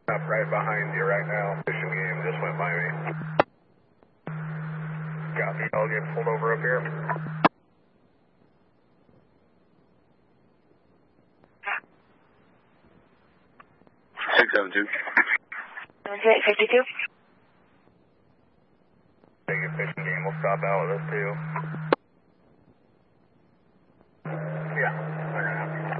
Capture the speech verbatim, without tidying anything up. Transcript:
Up right behind you right now. Fishing game just went by me. Copy. I'll get pulled over up here. six seven two. seven two eight fifty-two. Take a fishing game. We'll stop out with us too.